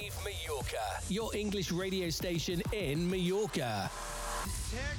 Wave Mallorca, your English radio station in Mallorca.